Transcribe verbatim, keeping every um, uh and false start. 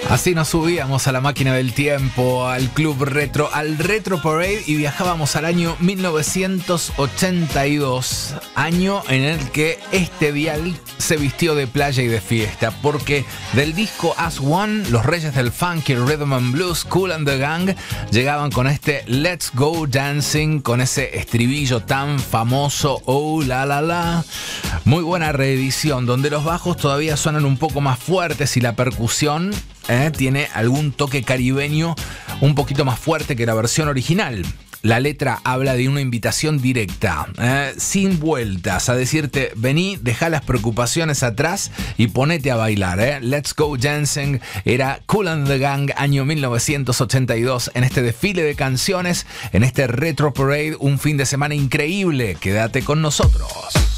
Así nos subíamos a la máquina del tiempo, al Club Retro, al Retro Parade y viajábamos al año mil novecientos ochenta y dos, año en el que este dial se vistió de playa y de fiesta, porque del disco As One, los reyes del funky, rhythm and blues, Kool and the Gang, llegaban con este Let's Go Dancing, con ese estribillo tan famoso, oh la la la. Muy buena reedición, donde los bajos todavía suenan un poco más fuertes y la percusión eh, tiene algún toque caribeño un poquito más fuerte que la versión original. La letra habla de una invitación directa, eh, sin vueltas, a decirte, vení, dejá las preocupaciones atrás y ponete a bailar. Eh. Let's Go Dancing era Kool and the Gang, año mil novecientos ochenta y dos, en este desfile de canciones, en este Retro Parade, un fin de semana increíble. Quédate con nosotros.